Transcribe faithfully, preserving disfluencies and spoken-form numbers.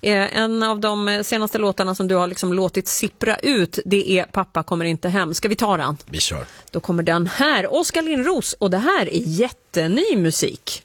Eh, en av de senaste låtarna som du har liksom låtit sippra ut, det är Pappa kommer inte hem. Ska vi ta den? Vi kör. Då kommer den här, Oskar Lindros, och det här är jätteny musik.